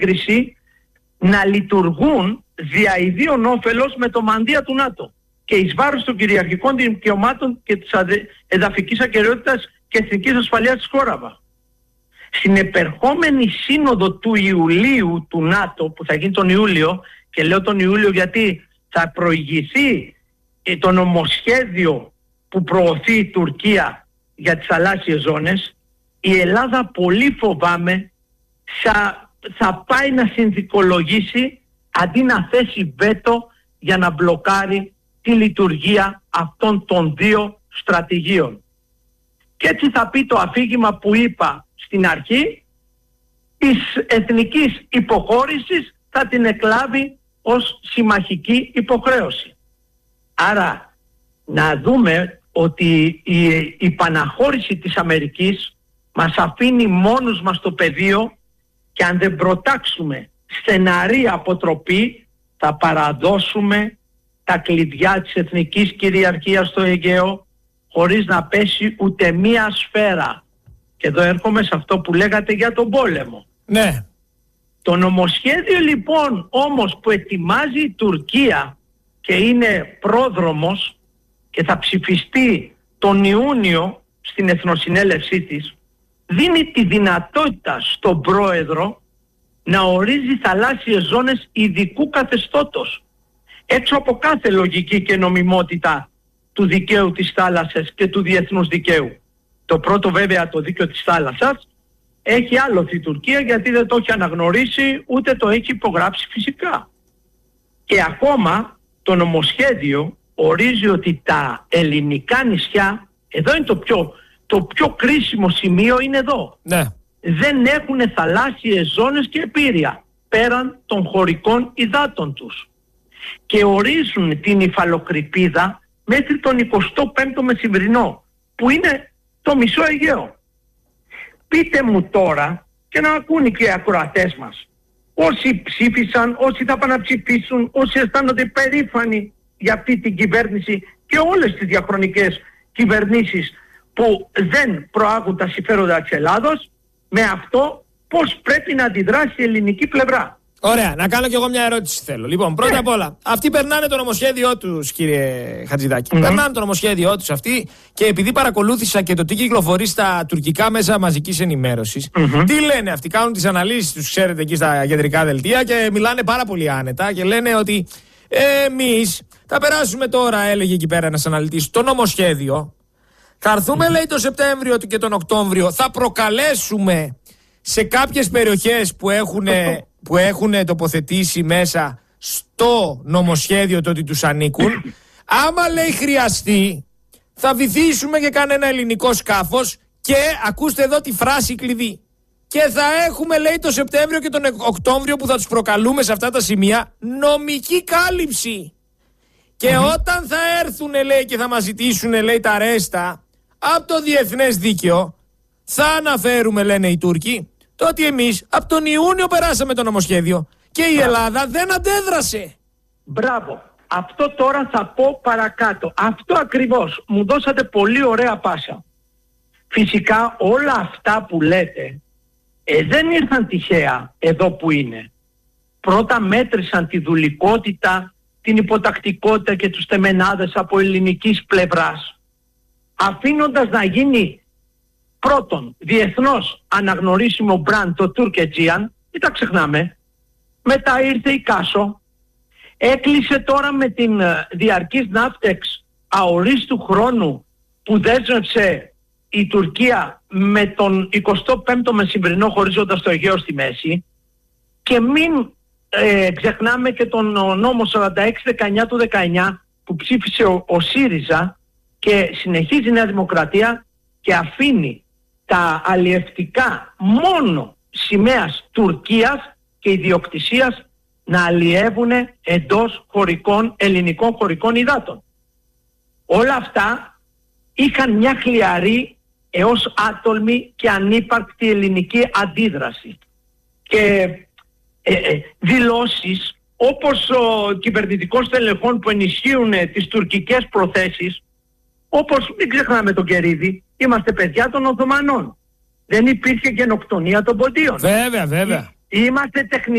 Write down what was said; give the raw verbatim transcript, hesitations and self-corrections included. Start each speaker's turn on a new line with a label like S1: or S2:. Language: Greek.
S1: έγκριση να λειτουργούν δια ιδίων όφελος με το μανδύα του ΝΑΤΟ και εις βάρος των κυριαρχικών δικαιωμάτων και της εδαφικής ακεραιότητας και εθνικής ασφαλείας της χώρας. Στην επερχόμενη σύνοδο του Ιουλίου του ΝΑΤΟ, που θα γίνει τον Ιούλιο, και λέω τον Ιούλιο γιατί θα προηγηθεί το νομοσχέδιο που προωθεί η Τουρκία για τις θαλάσσιες ζώνες, η Ελλάδα πολύ φοβάμαι θα, θα πάει να συνθηκολογήσει αντί να θέσει βέτο για να μπλοκάρει τη λειτουργία αυτών των δύο στρατηγίων. Και έτσι θα πει το αφήγημα που είπα στην αρχή, της εθνικής υποχώρησης θα την εκλάβει ως συμμαχική υποχρέωση. Άρα να δούμε ότι η, η παναχώρηση της Αμερικής μας αφήνει μόνους μας στο πεδίο και αν δεν προτάξουμε στεναρή αποτροπή θα παραδώσουμε τα κλειδιά της εθνικής κυριαρχίας στο Αιγαίο χωρίς να πέσει ούτε μία σφαίρα. Και εδώ έρχομαι σε αυτό που λέγατε για τον πόλεμο.
S2: Ναι.
S1: Το νομοσχέδιο λοιπόν όμως που ετοιμάζει η Τουρκία και είναι πρόδρομος και θα ψηφιστεί τον Ιούνιο στην Εθνοσυνέλευσή της, δίνει τη δυνατότητα στον πρόεδρο να ορίζει θαλάσσιες ζώνες ειδικού καθεστώτος έξω από κάθε λογική και νομιμότητα του δικαίου της θάλασσας και του διεθνούς δικαίου. Το πρώτο βέβαια, το δίκαιο της θάλασσας, έχει άλοθη η Τουρκία γιατί δεν το έχει αναγνωρίσει ούτε το έχει υπογράψει φυσικά. Και ακόμα το νομοσχέδιο ορίζει ότι τα ελληνικά νησιά, εδώ είναι το πιο, το πιο κρίσιμο σημείο, είναι εδώ.
S2: Ναι.
S1: Δεν έχουν θαλάσσιες ζώνες και επήρεια πέραν των χωρικών υδάτων τους. Και ορίζουν την υφαλοκρηπίδα μέχρι τον εικοστό πέμπτο μεσημβρινό, που είναι το μισό Αιγαίο. Πείτε μου τώρα, και να ακούν και οι ακροατές μας, όσοι ψήφισαν, όσοι θα πάνε να ψηφίσουν, όσοι αισθάνονται περήφανοι για αυτή την κυβέρνηση και όλες τις διαχρονικές κυβερνήσεις που δεν προάγουν τα συμφέροντα της Ελλάδος, με αυτό πώς πρέπει να αντιδράσει η ελληνική πλευρά.
S2: Ωραία, να κάνω κι εγώ μια ερώτηση θέλω. Λοιπόν, πρώτα απ' όλα, αυτοί περνάνε το νομοσχέδιό τους, κύριε Χατζηδάκη. Mm-hmm. Περνάνε το νομοσχέδιό τους αυτοί και επειδή παρακολούθησα και το τι κυκλοφορεί στα τουρκικά μέσα μαζικής ενημέρωσης, mm-hmm. τι λένε αυτοί, κάνουν τις αναλύσεις τους, ξέρετε, εκεί στα κεντρικά δελτία και μιλάνε πάρα πολύ άνετα και λένε ότι εμείς θα περάσουμε τώρα, έλεγε εκεί πέρα ένας αναλυτής, το νομοσχέδιο. Θα έρθουμε, mm-hmm. λέει, το Σεπτέμβριο και τον Οκτώβριο, θα προκαλέσουμε σε κάποιες περιοχές που έχουν. που έχουν τοποθετήσει μέσα στο νομοσχέδιο το ότι τους ανήκουν, άμα λέει χρειαστεί θα βυθίσουμε και κανένα ελληνικό σκάφος και ακούστε εδώ τη φράση κλειδί, και θα έχουμε, λέει, το Σεπτέμβριο και τον Οκτώβριο που θα τους προκαλούμε σε αυτά τα σημεία νομική κάλυψη και mm-hmm. όταν θα έρθουν, λέει, και θα μας ζητήσουν, λέει, τα ρέστα από το διεθνές δίκαιο, θα αναφέρουμε, λένε οι Τούρκοι, το ότι εμείς από τον Ιούνιο περάσαμε το νομοσχέδιο και η Ελλάδα δεν αντέδρασε.
S1: Μπράβο. Αυτό τώρα θα πω παρακάτω. Αυτό ακριβώς. Μου δώσατε πολύ ωραία πάσα. Φυσικά όλα αυτά που λέτε ε, δεν ήρθαν τυχαία εδώ που είναι. Πρώτα μέτρησαν τη δουλικότητα, την υποτακτικότητα και τους τεμενάδες από ελληνικής πλευράς, αφήνοντας να γίνει πρώτον διεθνώς αναγνωρίσιμο μπραντ το Turk-Aegean, μην τα ξεχνάμε. Μετά ήρθε η Κάσο, έκλεισε τώρα με την διαρκής ναύτεξ αορίστου χρόνου που δέσμευσε η Τουρκία με τον εικοστό πέμπτο μεσημβρινό χωρίζοντας το Αιγαίο στη μέση, και μην ε, ξεχνάμε και τον νόμο σαράντα έξι δεκαεννιά του δεκαεννιά που ψήφισε ο, ο ΣΥΡΙΖΑ και συνεχίζει η Νέα Δημοκρατία και αφήνει τα αλλιευτικά μόνο σημαίας Τουρκίας και ιδιοκτησίας να αλλιεύουν εντός χωρικών, ελληνικών χωρικών υδάτων. Όλα αυτά είχαν μια χλιαρή έως άτολμη και ανύπαρκτη ελληνική αντίδραση. Και ε, ε, δηλώσεις όπως ο κυβερνητικών στελεχών που ενισχύουν τις τουρκικές προθέσεις, όπως μην ξεχνάμε τον Κερίδη, είμαστε παιδιά των Οθωμανών. Δεν υπήρχε γενοκτονία των Ποντίων.
S2: Βέβαια, βέβαια.
S1: Είμαστε τεχνητοί.